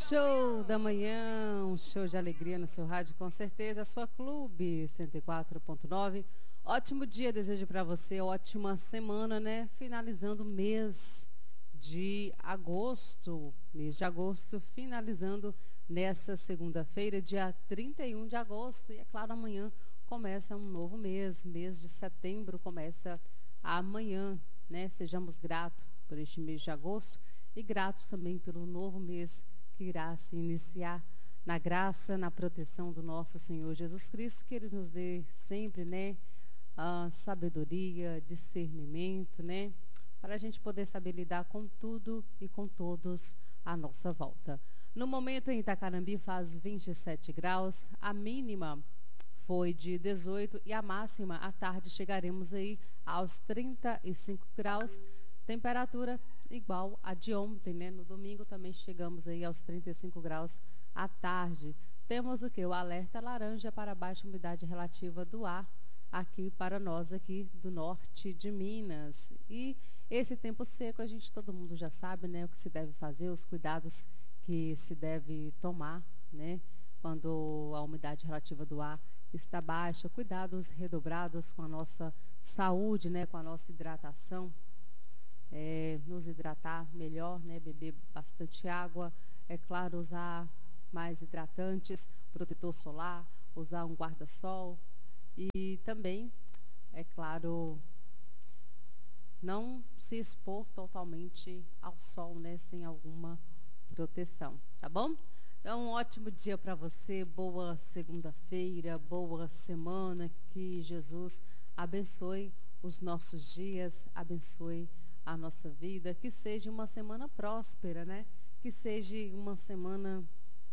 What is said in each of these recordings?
Show da manhã, um show de alegria no seu rádio, com certeza. A sua Clube 104.9. Ótimo dia, desejo para você, ótima semana, né? Finalizando o mês de agosto, finalizando nessa segunda-feira, dia 31 de agosto. E é claro, amanhã começa um novo mês de setembro começa amanhã, né? Sejamos gratos por este mês de agosto e gratos também pelo novo mês que irá se iniciar na graça, na proteção do nosso Senhor Jesus Cristo, que Ele nos dê sempre, né, sabedoria, discernimento, né, para a gente poder saber lidar com tudo e com todos à nossa volta. No momento em Itacarambi faz 27 graus, a mínima foi de 18 e a máxima à tarde chegaremos aí aos 35 graus, temperatura igual a de ontem, né? No domingo também chegamos aí aos 35 graus à tarde. Temos o que? O alerta laranja para baixa umidade relativa do ar aqui para nós aqui do norte de Minas. E esse tempo seco todo mundo já sabe, né? O que se deve fazer, os cuidados que se deve tomar, né? Quando a umidade relativa do ar está baixa, cuidados redobrados com a nossa saúde, né? Com a nossa hidratação. Nos hidratar melhor, né? Beber bastante água, é claro, usar mais hidratantes, protetor solar, usar um guarda-sol e também, é claro, não se expor totalmente ao sol, né? Sem alguma proteção, tá bom? Então, um ótimo dia para você, boa segunda-feira, boa semana, que Jesus abençoe os nossos dias, abençoe a nossa vida, que seja uma semana próspera, né? Que seja uma semana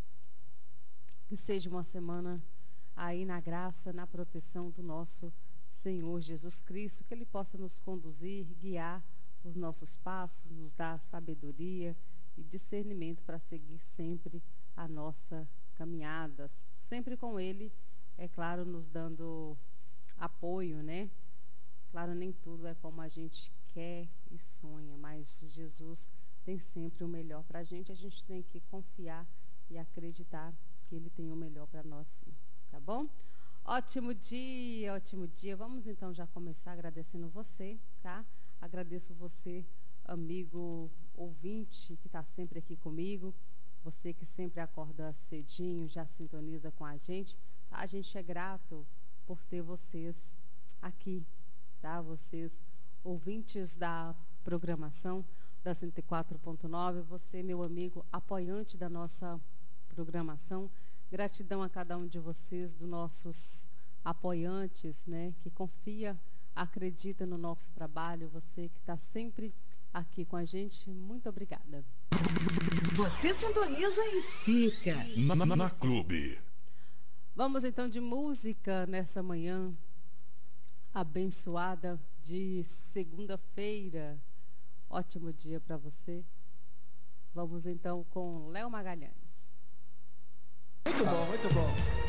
aí na graça, na proteção do nosso Senhor Jesus Cristo, que Ele possa nos conduzir, guiar os nossos passos, nos dar sabedoria e discernimento para seguir sempre a nossa caminhada, sempre com Ele, é claro, nos dando apoio, né? Claro, nem tudo é como a gente quer e sonha, mas Jesus tem sempre o melhor para a gente tem que confiar e acreditar que Ele tem o melhor para nós, sim, tá bom? Ótimo dia, ótimo dia. Vamos então já começar agradecendo você, tá? Agradeço você, amigo ouvinte, que está sempre aqui comigo, você que sempre acorda cedinho, já sintoniza com a gente, tá? A gente é grato por ter vocês aqui, tá? Vocês ouvintes da programação da 104.9, você, meu amigo, apoiante da nossa programação, gratidão a cada um de vocês, dos nossos apoiantes, né, que confia, acredita no nosso trabalho, você que está sempre aqui com a gente, muito obrigada. Você sintoniza e fica na Clube. Vamos então de música nessa manhã abençoada de segunda-feira. Ótimo dia para você. Vamos então com Léo Magalhães. Muito bom, muito bom.